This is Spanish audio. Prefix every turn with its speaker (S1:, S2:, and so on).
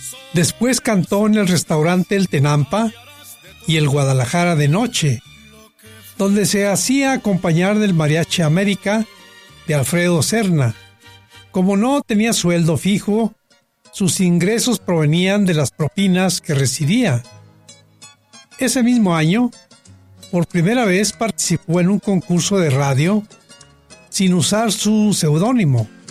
S1: Después cantó en el restaurante El Tenampa y el Guadalajara de Noche, donde se hacía acompañar del Mariachi América de Alfredo Serna. Como no tenía sueldo fijo, sus ingresos provenían de las propinas que recibía. Ese mismo año, por primera vez participó en un concurso de radio sin usar su seudónimo.